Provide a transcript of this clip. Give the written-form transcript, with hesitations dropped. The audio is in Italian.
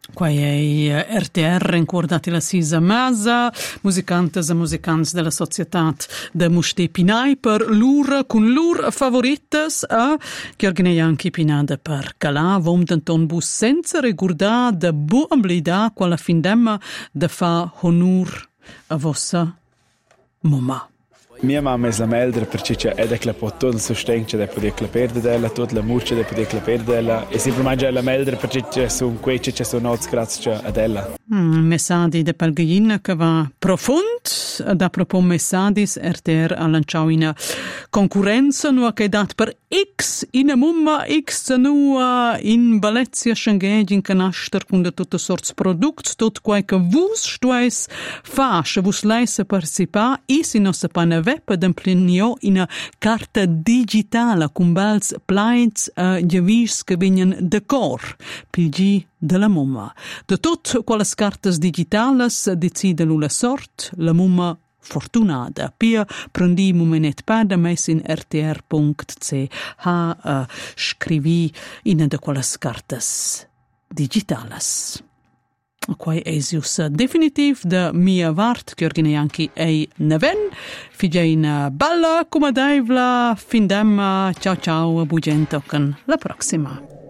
Qua è RTR ricordati la Sisa Masa, musicantes e musicants della società de Muste Pinai per con lur favorites che organizza anche Pinada per Calà, vom denton bus senza ricordare de buon quella findemma de fa honor a vossa mamma. Mia mamma è la meldra perché è da tutto il sostegno da poter clapere della, tutta la murcia da poter clapere della e semplicemente la meldra perché sono quei che sono noz grazie ad ella. Messadi de Palghin che va profond da propos messadis RTR a lanciare una concorrenza nu che dat per X in a mumma X nu in Valencia Schengen in canaster con de tutte sorts product tot quai che vus stuais fasce vus leise participa is in nostra pana web d'emplenio in a carta digitale con bels plains gevis che vengono decor PG della mumma. De tot quelles cartes digitales decide la sort, la mumma fortunata. Pia prendi momenet pada mes in rtr.ch scrivi in de quelles cartes digitales. Quai esius definitiv de mia vart che organi anche ei neven. Figein balla come daivla findem ciao ciao bugento con la prossima.